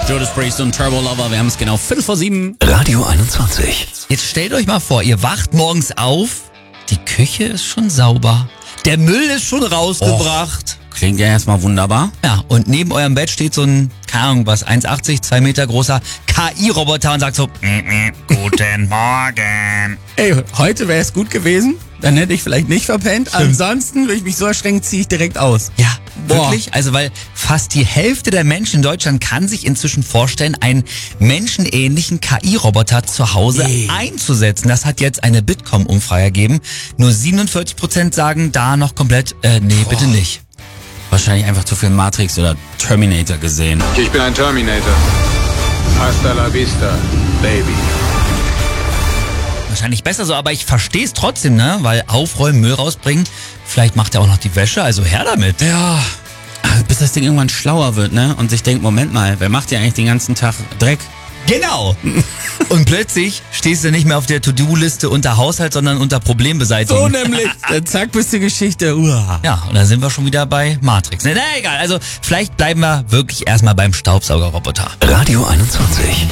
Judas Priest und Turbo Lover, wir haben es genau 5:05. Radio 21. Jetzt stellt euch mal vor, ihr wacht morgens auf, die Küche ist schon sauber, der Müll ist schon rausgebracht. Klingt ja erstmal wunderbar. Ja, und neben eurem Bett steht so ein, keine Ahnung was, 1,80, 2 Meter großer KI-Roboter und sagt so, guten Morgen. Ey, heute wäre es gut gewesen, dann hätte ich vielleicht nicht verpennt. Ansonsten würde ich mich so erschrecken, ziehe ich direkt aus. Ja, Boah. wirklich? Also weil fast die Hälfte der Menschen in Deutschland kann sich inzwischen vorstellen, einen menschenähnlichen KI-Roboter zu Hause einzusetzen. Das hat jetzt eine Bitkom-Umfrage ergeben. Nur 47% sagen da noch komplett, nee, bitte nicht. Wahrscheinlich einfach zu viel Matrix oder Terminator gesehen. Ich bin ein Terminator. Hasta la vista, baby. Wahrscheinlich besser so, aber ich verstehe es trotzdem, ne? Weil aufräumen, Müll rausbringen, vielleicht macht er auch noch die Wäsche, also her damit. Ja, bis das Ding irgendwann schlauer wird, ne? Und sich denkt, Moment mal, wer macht ja eigentlich den ganzen Tag Dreck? Genau. Und plötzlich stehst du nicht mehr auf der To-Do-Liste unter Haushalt, sondern unter Problembeseitigung. So nämlich. Zack, bis die Geschichte. Uah. Ja, und dann sind wir schon wieder bei Matrix. Na egal, also vielleicht bleiben wir wirklich erstmal beim Staubsaugerroboter. Radio 21.